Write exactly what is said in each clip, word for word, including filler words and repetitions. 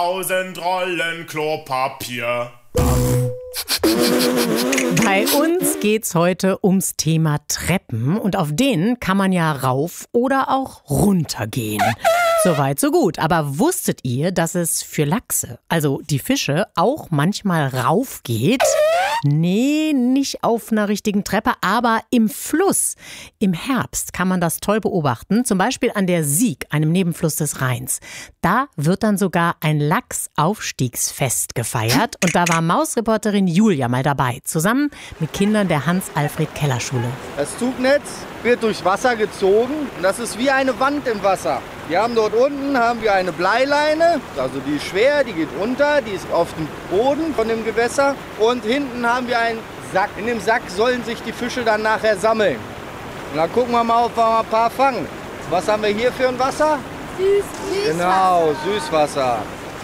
Tausend Rollen Klopapier. Bei uns geht's heute ums Thema Treppen und auf denen kann man ja rauf oder auch runter gehen. Soweit, so gut. Aber wusstet ihr, dass es für Lachse, also die Fische, auch manchmal rauf geht? Nee, nicht auf einer richtigen Treppe, aber im Fluss. Im Herbst kann man das toll beobachten, zum Beispiel an der Sieg, einem Nebenfluss des Rheins. Da wird dann sogar ein Lachsaufstiegsfest gefeiert und da war Mausreporterin Julia mal dabei, zusammen mit Kindern der Hans-Alfred-Keller-Schule. Das Zugnetz wird durchs Wasser gezogen und das ist wie eine Wand im Wasser. Wir haben dort unten haben wir eine Bleileine, also die ist schwer, die geht runter, die ist auf dem Boden von dem Gewässer. Und hinten haben wir einen Sack. In dem Sack sollen sich die Fische dann nachher sammeln. Und dann gucken wir mal, ob wir mal ein paar fangen. Was haben wir hier für ein Wasser? Süß, Süßwasser. Genau, Süßwasser.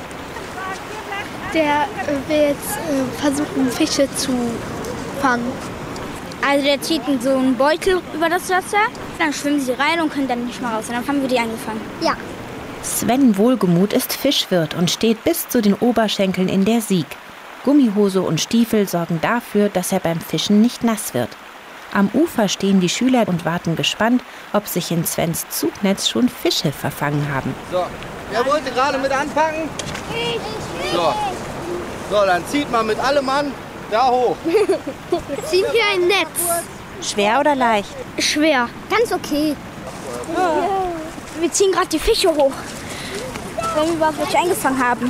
Der will jetzt äh, versuchen, Fische zu fangen. Also der zieht so einen Beutel über das Wasser, dann schwimmen sie rein und können dann nicht mehr raus. Und dann haben wir die eingefangen. Ja. Sven Wohlgemuth ist Fischwirt und steht bis zu den Oberschenkeln in der Sieg. Gummihose und Stiefel sorgen dafür, dass er beim Fischen nicht nass wird. Am Ufer stehen die Schüler und warten gespannt, ob sich in Svens Zugnetz schon Fische verfangen haben. So, wer wollte gerade mit anpacken? Ich. So. So, dann zieht man mit allem an, da hoch. Wir ziehen hier ein Netz. Schwer oder leicht? Schwer. Ganz okay. Ja. Wir ziehen gerade die Fische hoch, wenn wir überhaupt welche eingefangen haben.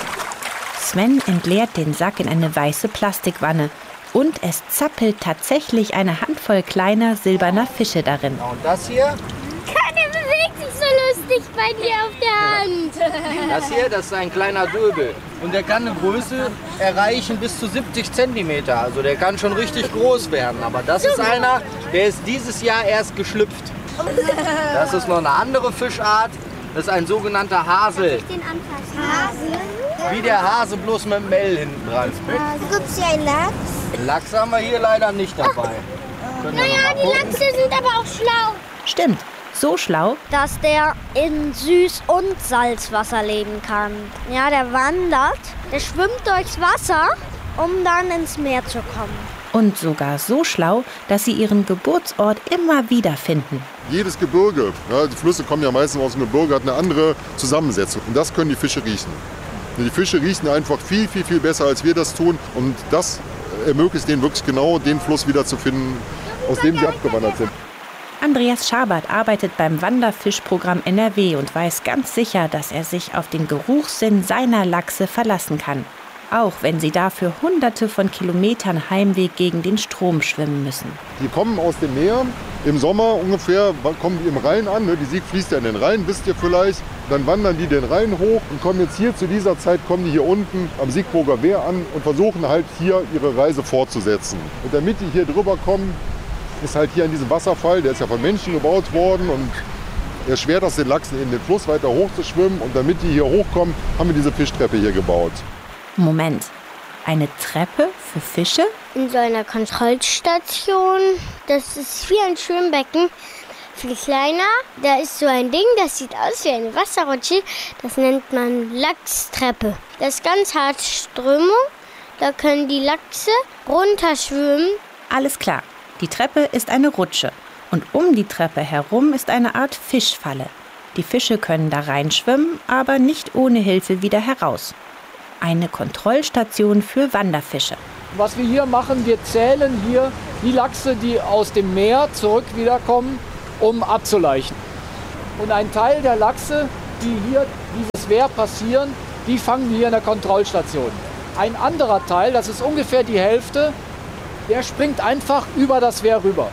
Sven entleert den Sack in eine weiße Plastikwanne und es zappelt tatsächlich eine Handvoll kleiner silberner Fische darin. Und das hier? Der bewegt sich so lustig bei dir auf der Hand. Das hier, das ist ein kleiner Döbel. Und der kann eine Größe erreichen bis zu siebzig Zentimeter. Also der kann schon richtig groß werden. Aber das ist einer, der ist dieses Jahr erst geschlüpft. Das ist noch eine andere Fischart. Das ist ein sogenannter Hasel. Den anfassen. Hasel? Wie der Hase, bloß mit dem L hinten dran. Gibt es hier einen Lachs? Lachs haben wir hier leider nicht dabei. Naja, die Lachse sind aber auch schlau. Stimmt, so schlau, Dass der in Süß- und Salzwasser leben kann. Ja, der wandert, der schwimmt durchs Wasser, um dann ins Meer zu kommen. und sogar so schlau, dass sie ihren Geburtsort immer wieder finden. Jedes Gebirge, ja, die Flüsse kommen ja meistens aus dem Gebirge, hat eine andere Zusammensetzung. Und das können die Fische riechen. Die Fische riechen einfach viel, viel, viel besser, als wir das tun. Und das ermöglicht denen wirklich genau den Fluss wiederzufinden, aus dem sie abgewandert sind. Andreas Schabert arbeitet beim Wanderfischprogramm N R W und weiß ganz sicher, dass er sich auf den Geruchssinn seiner Lachse verlassen kann. Auch wenn sie dafür hunderte von Kilometern Heimweg gegen den Strom schwimmen müssen. Die kommen aus dem Meer. Im Sommer ungefähr kommen die im Rhein an. Die Sieg fließt ja in den Rhein, wisst ihr vielleicht. Dann wandern die den Rhein hoch und kommen jetzt hier zu dieser Zeit, kommen die hier unten am Siegburger Wehr an und versuchen halt hier ihre Reise fortzusetzen. Und damit die hier drüber kommen, ist halt hier an diesem Wasserfall, der ist ja von Menschen gebaut worden und erschwert das den Lachsen in den Fluss weiter hoch zu schwimmen. Und damit die hier hochkommen, haben wir diese Fischtreppe hier gebaut. Moment, eine Treppe für Fische? In so einer Kontrollstation. Das ist wie ein Schwimmbecken, viel kleiner. Da ist so ein Ding, das sieht aus wie eine Wasserrutsche. Das nennt man Lachstreppe. Das ist ganz hart Strömung. Da können die Lachse runterschwimmen. Alles klar, die Treppe ist eine Rutsche. Und um die Treppe herum ist eine Art Fischfalle. Die Fische können da reinschwimmen, aber nicht ohne Hilfe wieder heraus. Eine Kontrollstation für Wanderfische. Was wir hier machen, wir zählen hier die Lachse, die aus dem Meer zurück wiederkommen, um abzuleichen. Und ein Teil der Lachse, die hier dieses Wehr passieren, die fangen wir hier in der Kontrollstation. Ein anderer Teil, das ist ungefähr die Hälfte, der springt einfach über das Wehr rüber.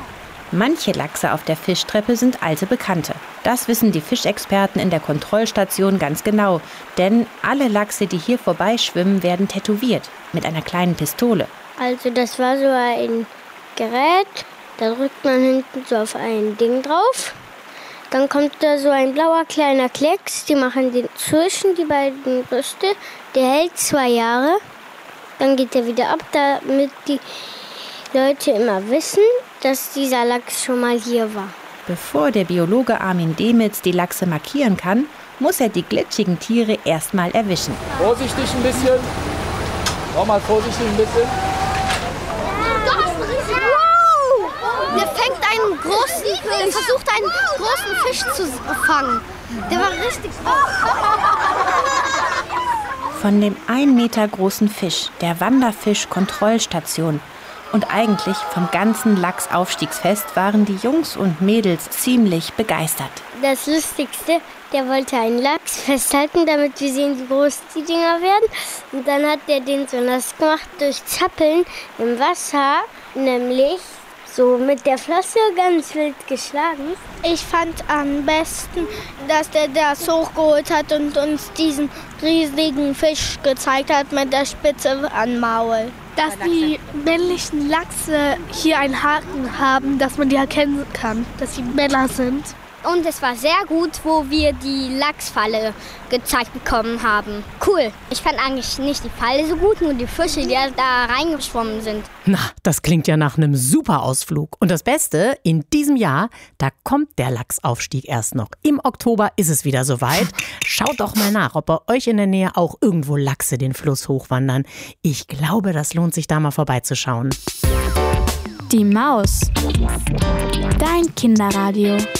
Manche Lachse auf der Fischtreppe sind alte Bekannte. Das wissen die Fischexperten in der Kontrollstation ganz genau. Denn alle Lachse, die hier vorbeischwimmen, werden tätowiert mit einer kleinen Pistole. Also das war so ein Gerät, da drückt man hinten so auf ein Ding drauf. Dann kommt da so ein blauer kleiner Klecks, die machen den zwischen die beiden Brüste. Der hält zwei Jahre, dann geht er wieder ab, damit die Leute immer wissen, dass dieser Lachs schon mal hier war. Bevor der Biologe Armin Demitz die Lachse markieren kann, muss er die glitschigen Tiere erstmal erwischen. Vorsichtig ein bisschen. Nochmal vorsichtig ein bisschen. Wow! Der fängt einen großen, der versucht einen großen Fisch zu fangen. Der war richtig groß. Von dem ein Meter großen Fisch, der Wanderfisch-Kontrollstation und eigentlich vom ganzen Lachsaufstiegsfest waren die Jungs und Mädels ziemlich begeistert. Das Lustigste, der wollte einen Lachs festhalten, damit wir sehen, wie groß die Dinger werden. Und dann hat der den so nass gemacht durch Zappeln im Wasser, nämlich so mit der Flosse ganz wild geschlagen. Ich fand am besten, dass der das hochgeholt hat und uns diesen riesigen Fisch gezeigt hat mit der Spitze am Maul. Dass die männlichen Lachse hier einen Haken haben, dass man die erkennen kann, dass sie Männer sind. Und es war sehr gut, wo wir die Lachsfalle gezeigt bekommen haben. Cool. Ich fand eigentlich nicht die Falle so gut, nur die Fische, die da reingeschwommen sind. Na, das klingt ja nach einem super Ausflug. Und das Beste, in diesem Jahr, da kommt der Lachsaufstieg erst noch. Im Oktober ist es wieder soweit. Schaut doch mal nach, ob bei euch in der Nähe auch irgendwo Lachse den Fluss hochwandern. Ich glaube, das lohnt sich da mal vorbeizuschauen. Die Maus. Dein Kinderradio.